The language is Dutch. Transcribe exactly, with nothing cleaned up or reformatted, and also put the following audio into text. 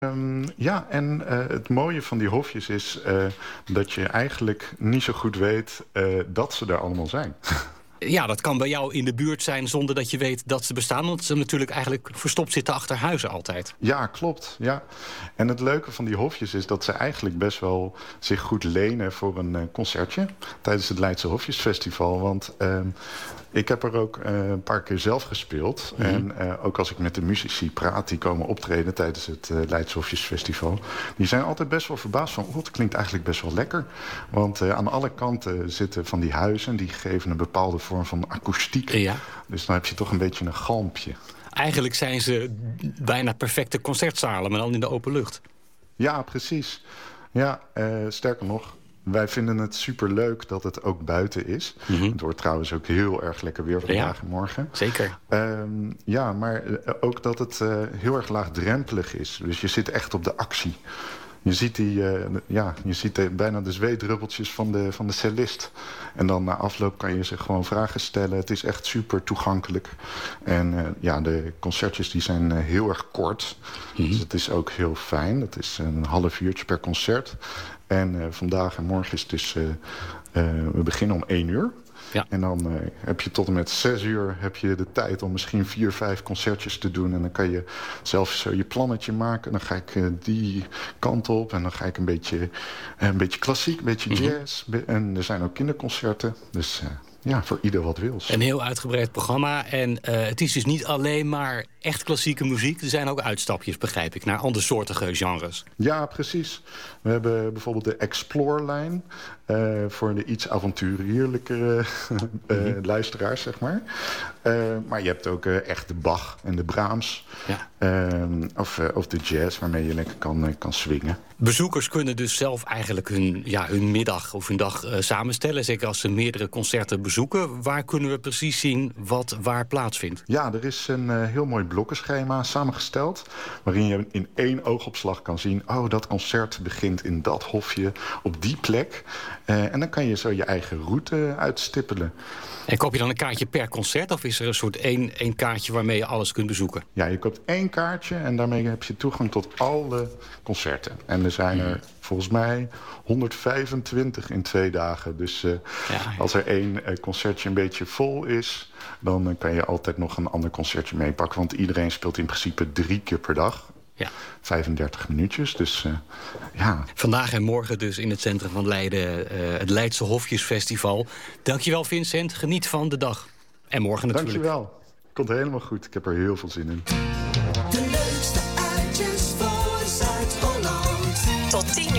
Um, ja, en uh, het mooie van die hofjes is uh, dat je eigenlijk niet zo goed weet uh, dat ze daar allemaal zijn. Ja, dat kan bij jou in de buurt zijn zonder dat je weet dat ze bestaan. Want ze natuurlijk eigenlijk verstopt zitten achter huizen altijd. Ja, klopt. Ja. En het leuke van die hofjes is dat ze eigenlijk best wel zich goed lenen voor een uh, concertje tijdens het Leidse Hofjesfestival. Want uh, ik heb er ook uh, een paar keer zelf gespeeld. Mm-hmm. En uh, ook als ik met de muzici praat die komen optreden tijdens het uh, Leidse Hofjesfestival. Die zijn altijd best wel verbaasd van, oh, het klinkt eigenlijk best wel lekker. Want uh, aan alle kanten zitten van die huizen, die geven een bepaalde vorm van akoestiek. Ja. Dus dan heb je toch een beetje een galmpje. Eigenlijk zijn ze bijna perfecte concertzalen, maar dan in de open lucht. Ja, precies. Ja, uh, sterker nog, wij vinden het superleuk dat het ook buiten is. Mm-hmm. Het wordt trouwens ook heel erg lekker weer vandaag ja, en morgen. Zeker. Um, ja, maar uh, ook dat het uh, heel erg laagdrempelig is. Dus je zit echt op de actie. Je ziet, die, uh, ja, je ziet de, bijna de zweetdruppeltjes van de, van de cellist. En dan na afloop kan je ze gewoon vragen stellen. Het is echt super toegankelijk. En uh, ja, de concertjes die zijn uh, heel erg kort. Mm-hmm. Dus het is ook heel fijn. Het is een half uurtje per concert. En uh, vandaag en morgen is het dus... Uh, uh, we beginnen om één uur. Ja. En dan uh, heb je tot en met zes uur heb je de tijd om misschien vier, vijf concertjes te doen. En dan kan je zelf zo je plannetje maken. Dan ga ik uh, die kant op. En dan ga ik een beetje, uh, een beetje klassiek, een beetje jazz. Mm-hmm. En er zijn ook kinderconcerten. Dus uh, ja, voor ieder wat wils. Een heel uitgebreid programma. En uh, het is dus niet alleen maar echt klassieke muziek. Er zijn ook uitstapjes, begrijp ik, naar andersoortige genres. Ja, precies. We hebben bijvoorbeeld de Explore-lijn. Uh, voor de iets avonturierlijkere uh, mm-hmm. luisteraars, zeg maar. Uh, maar je hebt ook uh, echt de Bach en de Brahms. Ja. Uh, of, uh, of de jazz, waarmee je lekker kan, uh, kan swingen. Bezoekers kunnen dus zelf eigenlijk hun, ja, hun middag of hun dag uh, samenstellen. Zeker als ze meerdere concerten bezoeken. Waar kunnen we precies zien wat waar plaatsvindt? Ja, er is een uh, heel mooi blokkenschema samengesteld. Waarin je in één oogopslag kan zien... oh, dat concert begint in dat hofje op die plek. Uh, en dan kan je zo je eigen route uitstippelen. En koop je dan een kaartje per concert? Of is er een soort één, één kaartje waarmee je alles kunt bezoeken? Ja, je koopt één kaartje en daarmee heb je toegang tot alle concerten. En er zijn er volgens mij honderdvijfentwintig in twee dagen. Dus uh, ja, ja. als er één uh, concertje een beetje vol is... dan uh, kan je altijd nog een ander concertje meepakken. Want iedereen speelt in principe drie keer per dag. Ja. vijfendertig minuutjes, dus uh, ja. Vandaag en morgen dus in het centrum van Leiden, uh, het Leidse Hofjesfestival. Dankjewel Vincent, geniet van de dag. En morgen natuurlijk. Dankjewel, komt helemaal goed. Ik heb er heel veel zin in. De leukste uitjes voor Zuid-Holland. Tot tien uur.